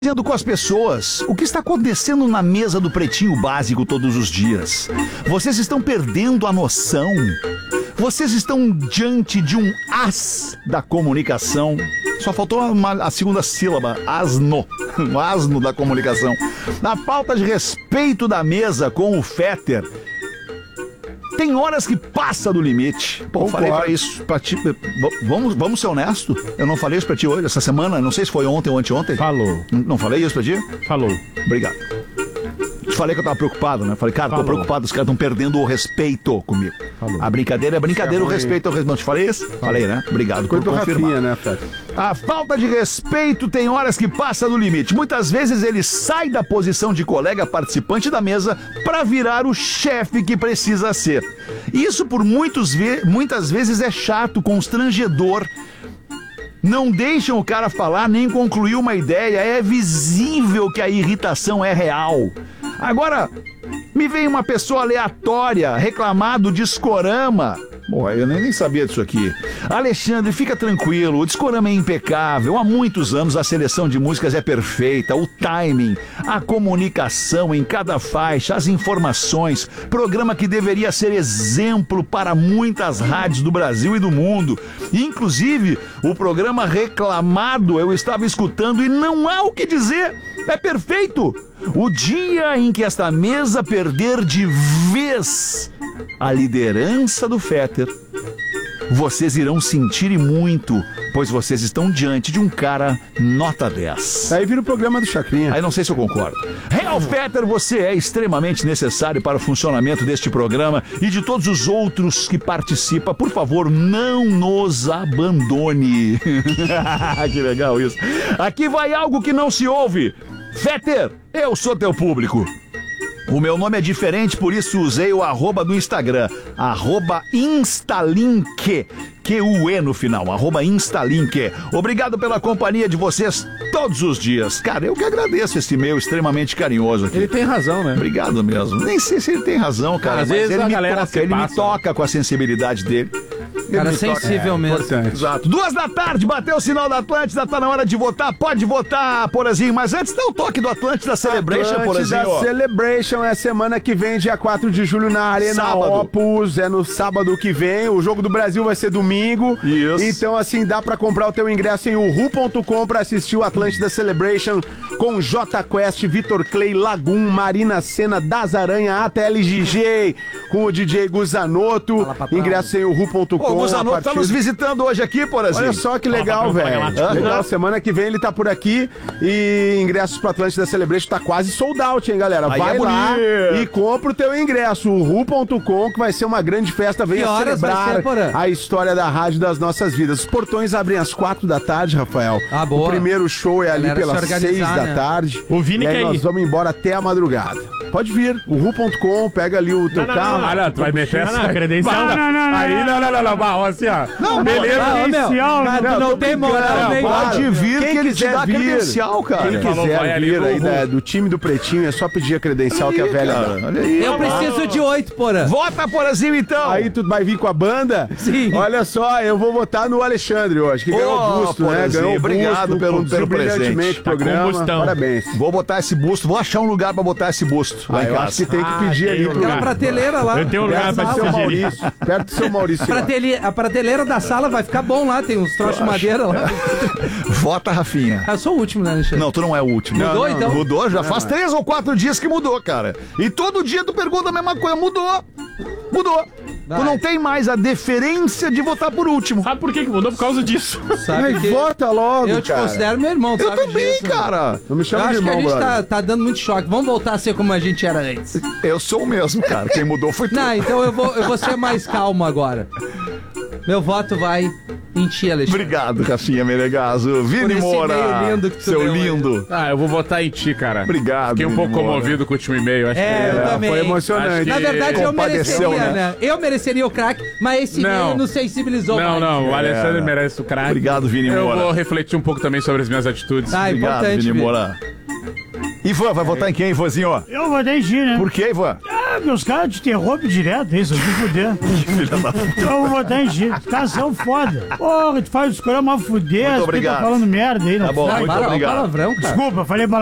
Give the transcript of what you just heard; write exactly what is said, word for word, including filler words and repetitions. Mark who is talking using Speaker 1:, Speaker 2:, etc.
Speaker 1: Dizendo com as pessoas o que está acontecendo na mesa do Pretinho Básico todos os dias. Vocês estão perdendo a noção. Vocês estão diante de um as da comunicação. Só faltou uma, a segunda sílaba, asno. Um asno da comunicação. Na falta de respeito da mesa com o Fetter. Tem horas que passa do limite. Pô,
Speaker 2: Concordo.
Speaker 1: falei pra isso, pra ti. Vamos, vamos ser honestos. Eu não falei isso pra ti hoje, essa semana. Não sei se foi ontem ou anteontem.
Speaker 3: Falou.
Speaker 1: N- Não falei isso pra ti?
Speaker 3: Falou.
Speaker 1: Obrigado. Te falei que eu tava preocupado, né? Falei, cara, tô
Speaker 3: Falou.
Speaker 1: preocupado, os caras estão perdendo o respeito comigo.
Speaker 3: Falou.
Speaker 1: A brincadeira é brincadeira, o
Speaker 2: Isso é ruim.
Speaker 1: respeito é o respeito. Não te falei isso? Falei, né? Obrigado por
Speaker 2: Coisa do
Speaker 1: confirmar.
Speaker 2: Rafinha, né, Feta?
Speaker 1: A falta de respeito tem horas que passa do limite. Muitas vezes ele sai da posição de colega participante da mesa para virar o chefe que precisa ser. Isso por muitos ve- muitas vezes é chato, constrangedor. Não deixam o cara falar nem concluir uma ideia. É visível que a irritação é real. Agora, me vem uma pessoa aleatória reclamar do Discorama. Pô, eu nem nem sabia disso aqui. Alexandre, fica tranquilo, o Discorama é impecável. Há muitos anos a seleção de músicas é perfeita, o timing, a comunicação em cada faixa, as informações. Programa que deveria ser exemplo para muitas rádios do Brasil e do mundo. Inclusive, o programa reclamado eu estava escutando e não há o que dizer. É perfeito. O dia em que esta mesa perder de vez a liderança do Fetter, vocês irão sentir e muito, pois vocês estão diante de um cara nota dez.
Speaker 2: Aí vira o programa do Chacrinha.
Speaker 1: Aí não sei se eu concordo. Real Fetter, você é extremamente necessário para o funcionamento deste programa e de todos os outros que participam. Por favor, não nos abandone. Que legal isso. Aqui vai algo que não se ouve. Fetter, eu sou teu público. O meu nome é diferente, por isso usei o arroba do Instagram. Arroba Instalink. Q U E no final. Arroba Instalink. Obrigado pela companhia de vocês todos os dias. Cara, eu que agradeço esse e-mail extremamente carinhoso aqui.
Speaker 3: Ele tem razão, né?
Speaker 1: Obrigado mesmo. Nem sei se ele tem razão, cara.
Speaker 3: Às
Speaker 1: mas
Speaker 3: vezes
Speaker 1: ele
Speaker 3: a
Speaker 1: me
Speaker 3: galera
Speaker 1: toca,
Speaker 3: se
Speaker 1: ele me
Speaker 3: passa.
Speaker 1: toca com a sensibilidade dele.
Speaker 4: Cara
Speaker 1: Ele me toca.
Speaker 4: sensível mesmo.
Speaker 2: Importante.
Speaker 1: Exato. Duas da tarde, bateu o sinal da Atlântida, tá na hora de votar. Pode votar, Porazinho. Mas antes dá o toque do Atlântida Celebration,
Speaker 2: Atlântida
Speaker 1: Porazinho.
Speaker 2: Celebration é semana que vem, dia quatro de julho, na Arena
Speaker 1: Sábado.
Speaker 2: Opus. É no sábado que vem. O jogo do Brasil vai ser domingo.
Speaker 1: Isso.
Speaker 2: Então, assim, dá pra comprar o teu ingresso em uhu ponto com pra assistir o Atlântida Celebration com J Quest, Vitor Clay, Lagum, Marina Senna, Das Aranha, A T L G G, com o D J Guzanoto.
Speaker 4: Fala, patrão.
Speaker 2: Ingresso em uhu ponto com.
Speaker 1: Ô, o Guzanoto tá nos visitando hoje aqui, Porazinho.
Speaker 2: Olha só que legal,
Speaker 3: patrão,
Speaker 2: velho.
Speaker 3: galáctico.
Speaker 2: Legal, semana que vem ele tá por aqui e ingressos pro Atlântida Celebration tá quase sold out, hein, galera?
Speaker 1: Aí
Speaker 2: Vai
Speaker 1: é
Speaker 2: lá
Speaker 1: bonito.
Speaker 2: e compra o teu ingresso, uhu ponto com, que vai ser uma grande festa. Venha
Speaker 4: Que horas vai
Speaker 2: celebrar
Speaker 4: ser, Porã?
Speaker 2: a história da rádio das nossas vidas. Os portões abrem às quatro da tarde, Rafael.
Speaker 4: Ah, boa.
Speaker 2: O primeiro show é ali
Speaker 4: Galera
Speaker 2: pelas
Speaker 4: se organizar,
Speaker 2: seis da
Speaker 4: né?
Speaker 2: tarde.
Speaker 3: O Vini
Speaker 2: e aí
Speaker 3: quer
Speaker 2: nós
Speaker 3: ir.
Speaker 2: vamos embora até a madrugada. Pode vir, uhu ponto com, pega ali o teu
Speaker 3: Não, não,
Speaker 2: carro.
Speaker 3: não, não, tu vai meter essa credencial?
Speaker 5: Não, não, não, não,
Speaker 3: Aí,
Speaker 5: não.
Speaker 3: não, não, não, não, não, assim, ó.
Speaker 1: Não,
Speaker 3: beleza.
Speaker 4: Ah, ô, meu,
Speaker 5: Credencial,
Speaker 4: mas tu
Speaker 2: não,
Speaker 4: não
Speaker 2: tô
Speaker 4: tem
Speaker 2: brincando,
Speaker 4: moral, né?
Speaker 1: Pode vir
Speaker 2: Quem
Speaker 1: que ele te
Speaker 2: quiser
Speaker 1: dá
Speaker 2: vir,
Speaker 1: credencial, cara.
Speaker 2: Quem
Speaker 3: Falou,
Speaker 2: quiser
Speaker 3: vai ali
Speaker 2: vir
Speaker 3: no
Speaker 2: aí
Speaker 3: Uhu.
Speaker 2: da- do time do Pretinho, é só pedir a credencial que a
Speaker 1: Aí,
Speaker 2: velha
Speaker 1: cara,
Speaker 2: dá.
Speaker 1: olha aí.
Speaker 4: Eu preciso de oito, porra.
Speaker 1: Vota, Porazinho, então.
Speaker 2: Aí tu vai vir com a banda?
Speaker 4: Sim.
Speaker 2: Olha só, eu vou votar no Alexandre hoje, que ganhou
Speaker 1: Ô,
Speaker 2: o busto, né?
Speaker 1: Porazinho,
Speaker 2: Ganhou o
Speaker 1: obrigado
Speaker 2: busto,
Speaker 1: pelo-
Speaker 2: conduziu
Speaker 1: pelo presente.
Speaker 2: brilhantemente o
Speaker 3: Tá com
Speaker 2: programa.
Speaker 3: bustão.
Speaker 2: Parabéns.
Speaker 1: Vou botar esse busto, vou achar um lugar pra botar esse busto lá
Speaker 2: Ah,
Speaker 1: em
Speaker 2: eu
Speaker 1: casa.
Speaker 2: acho que tem que
Speaker 3: Ah,
Speaker 2: pedir
Speaker 3: tem
Speaker 2: ali
Speaker 3: um
Speaker 2: pro...
Speaker 4: Tem uma prateleira lá.
Speaker 3: Eu tenho um lugar
Speaker 2: Perto
Speaker 3: pra
Speaker 2: do
Speaker 3: te
Speaker 2: seu
Speaker 3: sugerir.
Speaker 2: Maurício. Perto do seu Maurício. lá.
Speaker 4: Pratele- A prateleira da sala vai ficar bom lá, tem uns troços de madeira lá.
Speaker 1: Vota, Rafinha.
Speaker 4: Eu sou o último, né, Alexandre?
Speaker 1: Não, tu não é o último.
Speaker 4: Mudou,
Speaker 1: Não,
Speaker 4: então?
Speaker 1: Mudou, já faz três ou quatro dias que mudou, cara. E todo dia tu pergunta a mesma coisa. Mudou. Mudou.
Speaker 4: Vai.
Speaker 1: Tu não tem mais a deferência de votar por último.
Speaker 3: Sabe por que que mudou? Por causa disso.
Speaker 4: Sabe
Speaker 2: Mas
Speaker 4: que
Speaker 2: vota logo,
Speaker 4: eu te
Speaker 2: cara.
Speaker 4: considero meu irmão,
Speaker 1: Eu
Speaker 4: sabe
Speaker 1: também,
Speaker 4: disso, né?
Speaker 1: cara.
Speaker 2: Não me
Speaker 4: Eu
Speaker 2: chama de
Speaker 4: acho que a
Speaker 2: irmão,
Speaker 4: gente tá,
Speaker 2: brother.
Speaker 4: tá dando muito choque. Vamos voltar a ser como a gente era antes.
Speaker 1: Eu sou o mesmo, cara. Quem mudou foi tu.
Speaker 4: Não, então eu vou, eu vou ser mais calmo agora. Meu voto vai em ti, Alexandre.
Speaker 1: Obrigado, Rafinha Menegaso. Vini
Speaker 4: esse
Speaker 1: Moura.
Speaker 4: e-mail lindo que tu
Speaker 1: Seu
Speaker 4: deu aí.
Speaker 1: lindo.
Speaker 3: Ah, eu vou votar em ti, cara.
Speaker 1: Obrigado,
Speaker 3: Fiquei um
Speaker 1: Vini
Speaker 3: pouco
Speaker 1: Moura.
Speaker 3: comovido com o último e-mail. Acho
Speaker 4: É,
Speaker 3: que
Speaker 4: eu também.
Speaker 2: Foi emocionante.
Speaker 3: Acho
Speaker 4: Na
Speaker 3: que-
Speaker 4: verdade, eu
Speaker 1: Compadeceu,
Speaker 4: mereceria,
Speaker 1: né?
Speaker 4: né? Eu mereceria o craque, mas esse
Speaker 3: Não.
Speaker 4: e-mail nos sensibilizou
Speaker 3: Não,
Speaker 4: mais.
Speaker 3: não, o Alexandre
Speaker 1: É.
Speaker 3: merece o craque.
Speaker 1: Obrigado, Vini
Speaker 3: Eu
Speaker 1: Moura.
Speaker 3: vou refletir um pouco também sobre as minhas atitudes.
Speaker 4: Ah,
Speaker 1: Obrigado,
Speaker 4: importante,
Speaker 1: Vini
Speaker 4: Vini.
Speaker 1: Moura. Ivan, vai votar em quem, Ivanzinho?
Speaker 5: Eu votei em ti, né?
Speaker 1: Por quê, Ivan?
Speaker 5: Ah, porque os caras te interrompem direto, isso, se fuder. Então eu vou botar em X. Os caras são foda. Porra, tu faz escolher uma fuder,
Speaker 1: Muito
Speaker 5: tu tá
Speaker 1: obrigado.
Speaker 5: falando merda aí. Não
Speaker 1: Tá bom,
Speaker 5: faz.
Speaker 1: muito
Speaker 4: Para, ó,
Speaker 1: obrigado.
Speaker 4: palavrão, cara.
Speaker 5: Desculpa, falei